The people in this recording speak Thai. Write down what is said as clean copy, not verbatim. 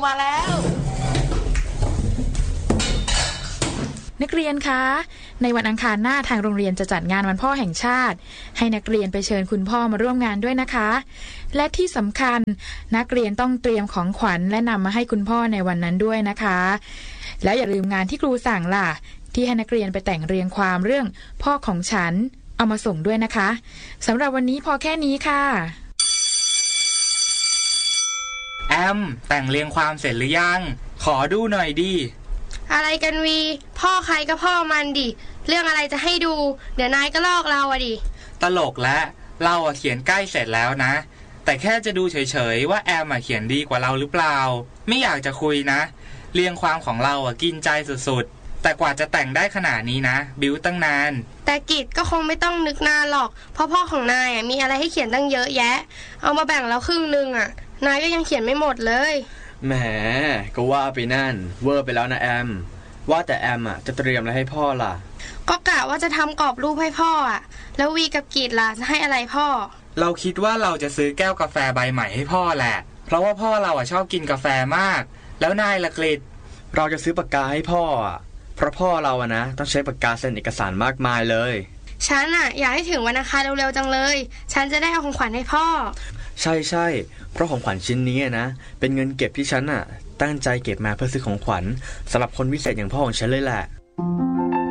มาแล้วนักเรียนคะในวันอังคารหน้าทางโรงเรียนจะจัดงานวันพ่อแห่งชาติให้นักเรียนไปเชิญคุณพ่อมาร่วมงานด้วยนะคะและที่สำคัญนักเรียนต้องเตรียมของขวัญและนำมาให้คุณพ่อในวันนั้นด้วยนะคะแล้วอย่าลืมงานที่ครูสั่งล่ะที่ให้นักเรียนไปแต่งเรียงความเรื่องพ่อของฉันเอามาส่งด้วยนะคะสำหรับวันนี้พอแค่นี้ค่ะแอมแต่งเรียงความเสร็จหรือยังขอดูหน่อยดิอะไรกันวีพ่อใครก็พ่อมันดิเรื่องอะไรจะให้ดูเดี๋ยวนายก็ลอกเราอะดิตลกและเราเขียนใกล้เสร็จแล้วนะแต่แค่จะดูเฉยๆว่าแอมเขียนดีกว่าเราหรือเปล่าไม่อยากจะคุยนะเรียงความของเรากินใจสุดๆแต่กว่าจะแต่งได้ขนาดนี้นะบิ้วตั้งนานแต่กิจก็คงไม่ต้องนึกนานหรอกเพราะพ่อของนายมีอะไรให้เขียนตั้งเยอะแยะเอามาแบ่งแล้วครึ่งนึงนายก็ยังเขียนไม่หมดเลยแหมก็ว่าไปนั่นเวอร์ไปแล้วนะแอมว่าแต่แอมจะเตรียมอะไรให้พ่อล่ะก็กะว่าจะทำกรอบรูปให้พ่อแล้ววีกับกีดล่ะจะให้อะไรพ่อเราคิดว่าเราจะซื้อแก้วกาแฟใบใหม่ให้พ่อแหละเพราะว่าพ่อเราชอบกินกาแฟมากแล้วนายล่ะกฤษเราจะซื้อปากกาให้พ่อเพราะพ่อเรานะต้องใช้ปากกาเซ็นเอกสารมากมายเลยฉันอยากให้ถึงวันอังคารเร็วๆจังเลยฉันจะได้เอาของขวัญให้พ่อใช่เพราะของขวัญชิ้นนี้นะเป็นเงินเก็บที่ฉันตั้งใจเก็บมาเพื่อซื้อของขวัญสำหรับคนพิเศษอย่างพ่อของฉันเลยแหละ